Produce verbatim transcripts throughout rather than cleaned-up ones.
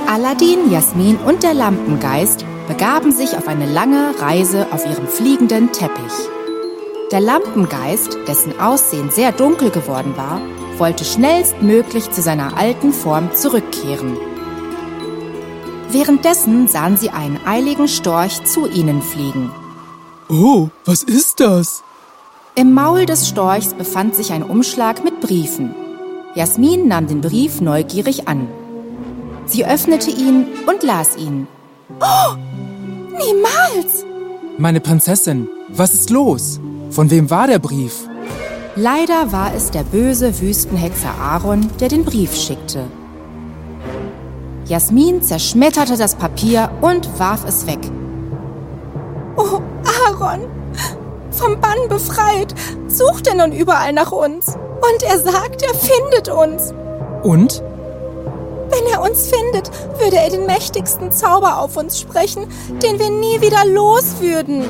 Aladdin, Jasmin und der Lampengeist begaben sich auf eine lange Reise auf ihrem fliegenden Teppich. Der Lampengeist, dessen Aussehen sehr dunkel geworden war, wollte schnellstmöglich zu seiner alten Form zurückkehren. Währenddessen sahen sie einen eiligen Storch zu ihnen fliegen. Oh, was ist das? Im Maul des Storchs befand sich ein Umschlag mit Briefen. Jasmin nahm den Brief neugierig an. Sie öffnete ihn und las ihn. Oh, niemals! Meine Prinzessin, was ist los? Von wem war der Brief? Leider war es der böse Wüstenhexer Aaron, der den Brief schickte. Jasmin zerschmetterte das Papier und warf es weg. Oh, Aaron, vom Bann befreit, sucht er nun überall nach uns. Und er sagt, er findet uns. Und? Wenn er uns findet, würde er den mächtigsten Zauber auf uns sprechen, den wir nie wieder los würden.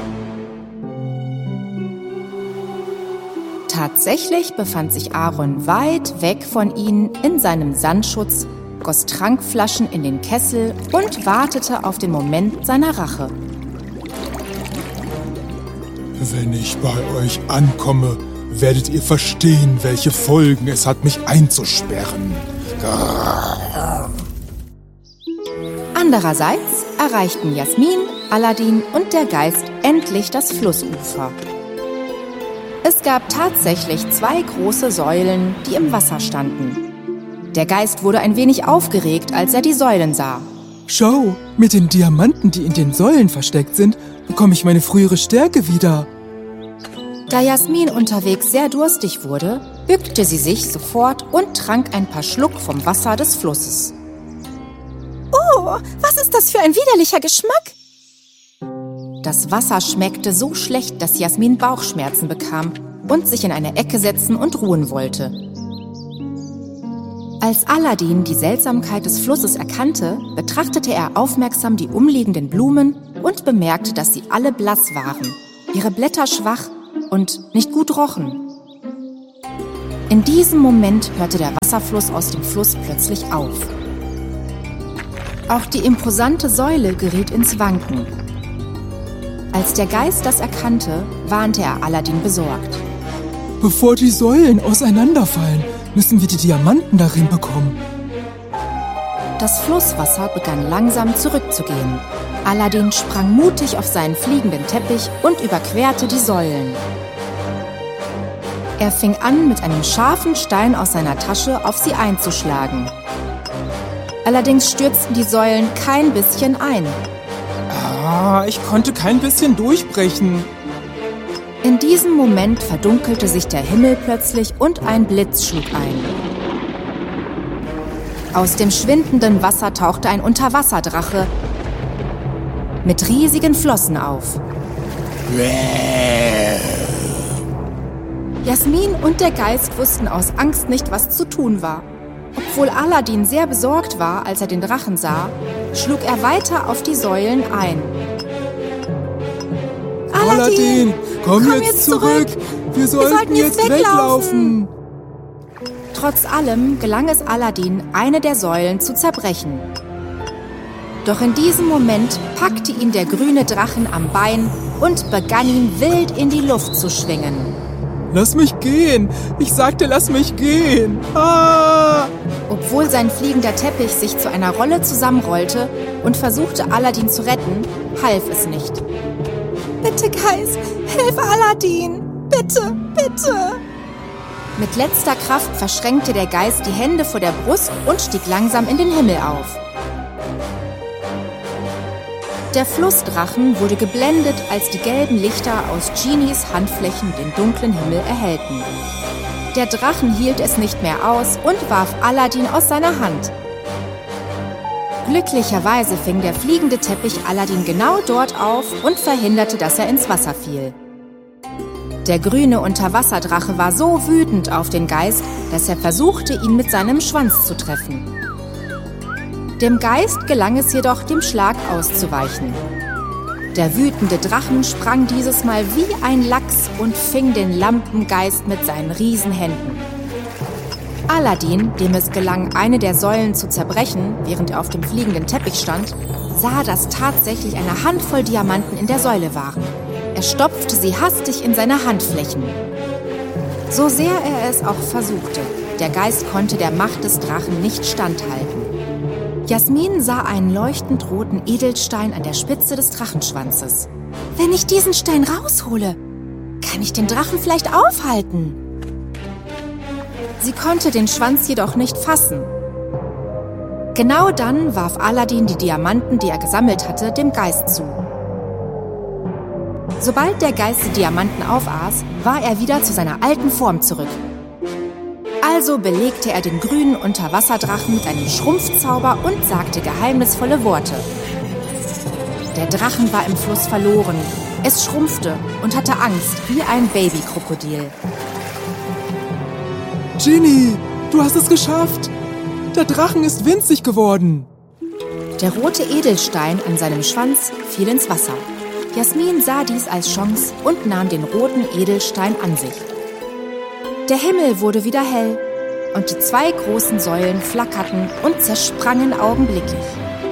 Tatsächlich befand sich Aaron weit weg von ihnen in seinem Sandschutz, goss Trankflaschen in den Kessel und wartete auf den Moment seiner Rache. Wenn ich bei euch ankomme, werdet ihr verstehen, welche Folgen es hat, mich einzusperren. Andererseits erreichten Jasmin, Aladdin und der Geist endlich das Flussufer. Es gab tatsächlich zwei große Säulen, die im Wasser standen. Der Geist wurde ein wenig aufgeregt, als er die Säulen sah. Schau, mit den Diamanten, die in den Säulen versteckt sind, bekomme ich meine frühere Stärke wieder. Da Jasmin unterwegs sehr durstig wurde, bückte sie sich sofort und trank ein paar Schluck vom Wasser des Flusses. Oh, was ist das für ein widerlicher Geschmack? Das Wasser schmeckte so schlecht, dass Jasmin Bauchschmerzen bekam und sich in eine Ecke setzen und ruhen wollte. Als Aladdin die Seltsamkeit des Flusses erkannte, betrachtete er aufmerksam die umliegenden Blumen und bemerkte, dass sie alle blass waren, ihre Blätter schwach und nicht gut rochen. In diesem Moment hörte der Wasserfluss aus dem Fluss plötzlich auf. Auch die imposante Säule geriet ins Wanken. Als der Geist das erkannte, warnte er Aladdin besorgt. Bevor die Säulen auseinanderfallen, müssen wir die Diamanten darin bekommen. Das Flusswasser begann langsam zurückzugehen. Aladdin sprang mutig auf seinen fliegenden Teppich und überquerte die Säulen. Er fing an, mit einem scharfen Stein aus seiner Tasche auf sie einzuschlagen. Allerdings stürzten die Säulen kein bisschen ein. Ah, ich konnte kein bisschen durchbrechen. In diesem Moment verdunkelte sich der Himmel plötzlich und ein Blitz schlug ein. Aus dem schwindenden Wasser tauchte ein Unterwasserdrache mit riesigen Flossen auf. Jasmin und der Geist wussten aus Angst nicht, was zu tun war. Obwohl Aladdin sehr besorgt war, als er den Drachen sah, schlug er weiter auf die Säulen ein. Aladdin, komm, komm jetzt, jetzt zurück. zurück. Wir sollten, Wir sollten jetzt jetzt weglaufen. Trotz allem gelang es Aladdin, eine der Säulen zu zerbrechen. Doch in diesem Moment packte ihn der grüne Drachen am Bein und begann ihn wild in die Luft zu schwingen. Lass mich gehen. Ich sagte, lass mich gehen. Ah! Obwohl sein fliegender Teppich sich zu einer Rolle zusammenrollte und versuchte, Aladdin zu retten, half es nicht. Bitte, Geist, hilf Aladdin. Bitte, bitte. Mit letzter Kraft verschränkte der Geist die Hände vor der Brust und stieg langsam in den Himmel auf. Der Flussdrachen wurde geblendet, als die gelben Lichter aus Genies Handflächen den dunklen Himmel erhellten. Der Drachen hielt es nicht mehr aus und warf Aladdin aus seiner Hand. Glücklicherweise fing der fliegende Teppich Aladdin genau dort auf und verhinderte, dass er ins Wasser fiel. Der grüne Unterwasserdrache war so wütend auf den Geist, dass er versuchte, ihn mit seinem Schwanz zu treffen. Dem Geist gelang es jedoch, dem Schlag auszuweichen. Der wütende Drachen sprang dieses Mal wie ein Lachs und fing den Lampengeist mit seinen Riesenhänden. Aladin, dem es gelang, eine der Säulen zu zerbrechen, während er auf dem fliegenden Teppich stand, sah, dass tatsächlich eine Handvoll Diamanten in der Säule waren. Er stopfte sie hastig in seine Handflächen. So sehr er es auch versuchte, der Geist konnte der Macht des Drachen nicht standhalten. Jasmin sah einen leuchtend roten Edelstein an der Spitze des Drachenschwanzes. Wenn ich diesen Stein raushole, kann ich den Drachen vielleicht aufhalten. Sie konnte den Schwanz jedoch nicht fassen. Genau dann warf Aladin die Diamanten, die er gesammelt hatte, dem Geist zu. Sobald der Geist die Diamanten aufaß, war er wieder zu seiner alten Form zurück. Also belegte er den grünen Unterwasserdrachen mit einem Schrumpfzauber und sagte geheimnisvolle Worte. Der Drachen war im Fluss verloren. Es schrumpfte und hatte Angst wie ein Babykrokodil. Ginny, du hast es geschafft! Der Drachen ist winzig geworden! Der rote Edelstein an seinem Schwanz fiel ins Wasser. Jasmin sah dies als Chance und nahm den roten Edelstein an sich. Der Himmel wurde wieder hell und die zwei großen Säulen flackerten und zersprangen augenblicklich.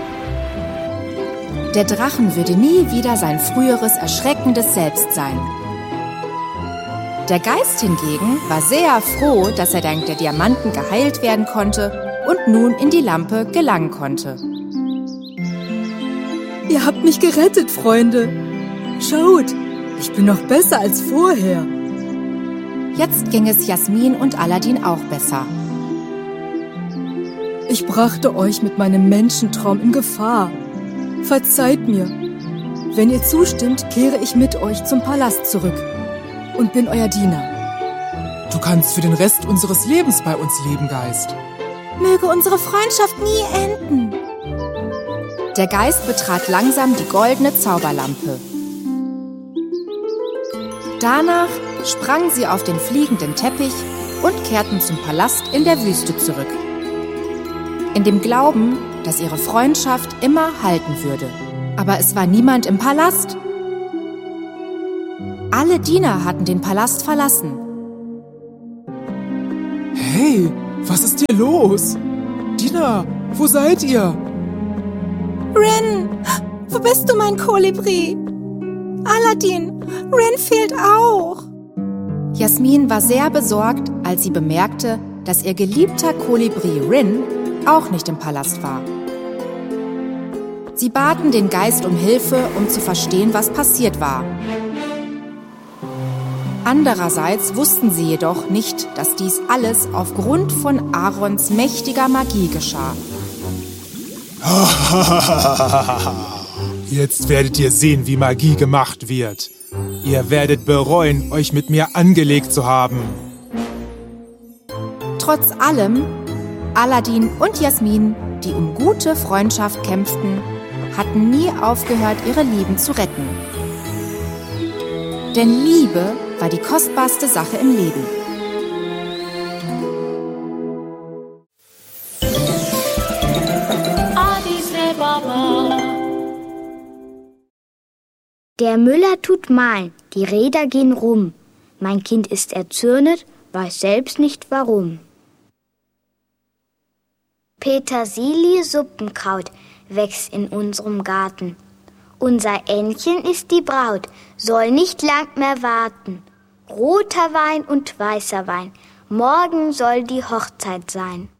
Der Drachen würde nie wieder sein früheres erschreckendes Selbst sein. Der Geist hingegen war sehr froh, dass er dank der Diamanten geheilt werden konnte und nun in die Lampe gelangen konnte. Ihr habt mich gerettet, Freunde. Schaut, ich bin noch besser als vorher. Jetzt ging es Jasmin und Aladin auch besser. Ich brachte euch mit meinem Menschentraum in Gefahr. Verzeiht mir. Wenn ihr zustimmt, kehre ich mit euch zum Palast zurück und bin euer Diener. Du kannst für den Rest unseres Lebens bei uns leben, Geist. Möge unsere Freundschaft nie enden. Der Geist betrat langsam die goldene Zauberlampe. Danach sprangen sie auf den fliegenden Teppich und kehrten zum Palast in der Wüste zurück. In dem Glauben, dass ihre Freundschaft immer halten würde. Aber es war niemand im Palast. Alle Diener hatten den Palast verlassen. Hey, was ist hier los? Diener, wo seid ihr? Rin, wo bist du, mein Kolibri? Aladin, Rin fehlt auch. Jasmin war sehr besorgt, als sie bemerkte, dass ihr geliebter Kolibri Rin auch nicht im Palast war. Sie baten den Geist um Hilfe, um zu verstehen, was passiert war. Andererseits wussten sie jedoch nicht, dass dies alles aufgrund von Arons mächtiger Magie geschah. Jetzt werdet ihr sehen, wie Magie gemacht wird. Ihr werdet bereuen, euch mit mir angelegt zu haben. Trotz allem, Aladin und Jasmin, die um gute Freundschaft kämpften, hatten nie aufgehört, ihre Lieben zu retten. Denn Liebe war die kostbarste Sache im Leben. Der Müller tut mahlen, die Räder gehen rum. Mein Kind ist erzürnet, weiß selbst nicht warum. Petersilie-Suppenkraut wächst in unserem Garten. Unser Entchen ist die Braut, soll nicht lang mehr warten. Roter Wein und weißer Wein, morgen soll die Hochzeit sein.